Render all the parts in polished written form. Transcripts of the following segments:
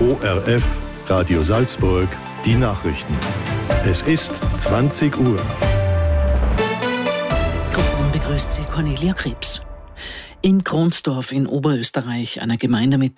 ORF Radio Salzburg, die Nachrichten. Es ist 20 Uhr. Mikrofon begrüßt Sie Cornelia Krebs. In Kronsdorf in Oberösterreich, einer Gemeinde mit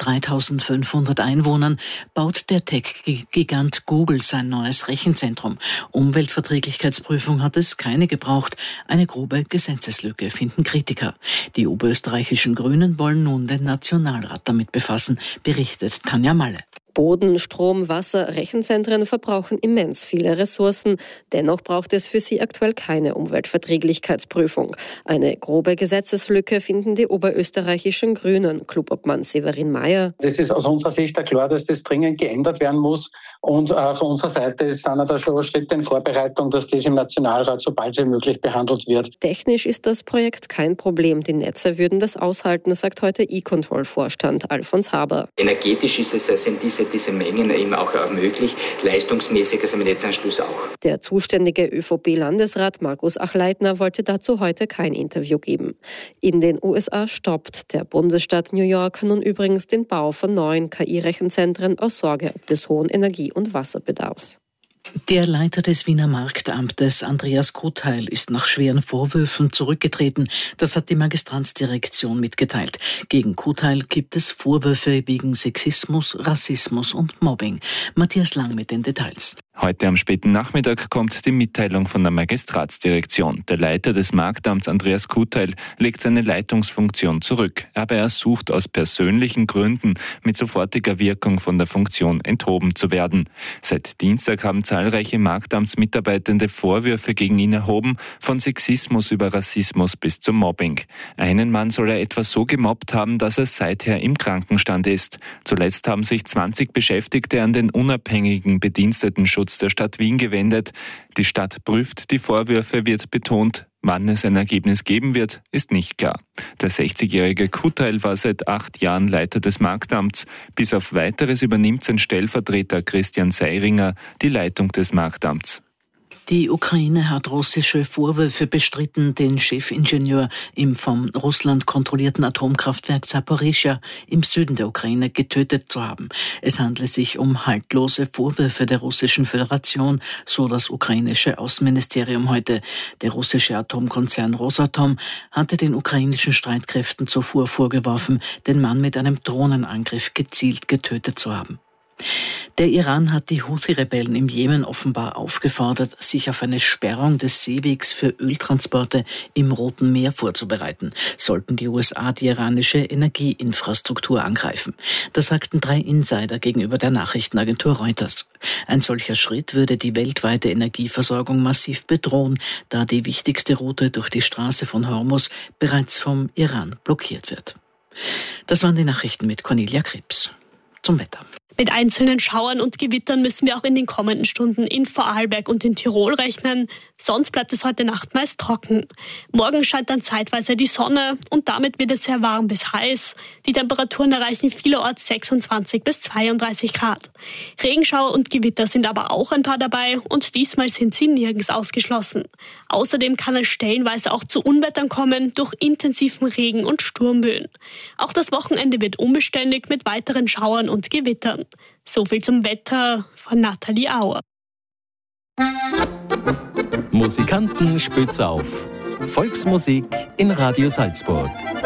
3500 Einwohnern, baut der Tech-Gigant Google sein neues Rechenzentrum. Umweltverträglichkeitsprüfung hat es keine gebraucht. Eine grobe Gesetzeslücke, finden Kritiker. Die oberösterreichischen Grünen wollen nun den Nationalrat damit befassen, berichtet Tanja Malle. Boden, Strom, Wasser, Rechenzentren verbrauchen immens viele Ressourcen. Dennoch braucht es für sie aktuell keine Umweltverträglichkeitsprüfung. Eine grobe Gesetzeslücke finden die oberösterreichischen Grünen. Clubobmann Severin Mayer. Das ist aus unserer Sicht klar, dass das dringend geändert werden muss. Und von unserer Seite sind da schon Schritte in Vorbereitung, dass das im Nationalrat so bald wie möglich behandelt wird. Technisch ist das Projekt kein Problem. Die Netze würden das aushalten, sagt heute E-Control-Vorstand Alfons Haber. Energetisch sind diese Mengen eben auch möglich, leistungsmäßig also im Netzanschluss auch. Der zuständige ÖVP-Landesrat Markus Achleitner wollte dazu heute kein Interview geben. In den USA stoppt der Bundesstaat New York nun übrigens den Bau von neuen KI-Rechenzentren aus Sorge ob des hohen Energie- und Wasserbedarfs. Der Leiter des Wiener Marktamtes, Andreas Kotheil, ist nach schweren Vorwürfen zurückgetreten. Das hat die Magistrantsdirektion mitgeteilt. Gegen Kotheil gibt es Vorwürfe wegen Sexismus, Rassismus und Mobbing. Matthias Lang mit den Details. Heute am späten Nachmittag kommt die Mitteilung von der Magistratsdirektion. Der Leiter des Marktamts, Andreas Kotheil, legt seine Leitungsfunktion zurück. Aber er sucht aus persönlichen Gründen mit sofortiger Wirkung von der Funktion enthoben zu werden. Seit Dienstag haben zahlreiche Marktamtsmitarbeitende Vorwürfe gegen ihn erhoben, von Sexismus über Rassismus bis zum Mobbing. Einen Mann soll er etwa so gemobbt haben, dass er seither im Krankenstand ist. Zuletzt haben sich 20 Beschäftigte an den unabhängigen Bedienstetenschutz der Stadt Wien gewendet. Die Stadt prüft die Vorwürfe, wird betont. Wann es ein Ergebnis geben wird, ist nicht klar. Der 60-jährige Kotheil war seit 8 Jahren Leiter des Marktamts. Bis auf Weiteres übernimmt sein Stellvertreter Christian Seiringer die Leitung des Marktamts. Die Ukraine hat russische Vorwürfe bestritten, den Chefingenieur im von Russland kontrollierten Atomkraftwerk Zaporizhzhia im Süden der Ukraine getötet zu haben. Es handle sich um haltlose Vorwürfe der Russischen Föderation, so das ukrainische Außenministerium heute. Der russische Atomkonzern Rosatom hatte den ukrainischen Streitkräften zuvor vorgeworfen, den Mann mit einem Drohnenangriff gezielt getötet zu haben. Der Iran hat die Houthi-Rebellen im Jemen offenbar aufgefordert, sich auf eine Sperrung des Seewegs für Öltransporte im Roten Meer vorzubereiten, sollten die USA die iranische Energieinfrastruktur angreifen. Das sagten 3 Insider gegenüber der Nachrichtenagentur Reuters. Ein solcher Schritt würde die weltweite Energieversorgung massiv bedrohen, da die wichtigste Route durch die Straße von Hormuz bereits vom Iran blockiert wird. Das waren die Nachrichten mit Cornelia Krebs. Zum Wetter. Mit einzelnen Schauern und Gewittern müssen wir auch in den kommenden Stunden in Vorarlberg und in Tirol rechnen. Sonst bleibt es heute Nacht meist trocken. Morgen scheint dann zeitweise die Sonne und damit wird es sehr warm bis heiß. Die Temperaturen erreichen vielerorts 26 bis 32 Grad. Regenschauer und Gewitter sind aber auch ein paar dabei und diesmal sind sie nirgends ausgeschlossen. Außerdem kann es stellenweise auch zu Unwettern kommen durch intensiven Regen und Sturmböen. Auch das Wochenende wird unbeständig mit weiteren Schauern und Gewittern. So viel zum Wetter von Nathalie Auer. Musikanten spitz auf. Volksmusik in Radio Salzburg.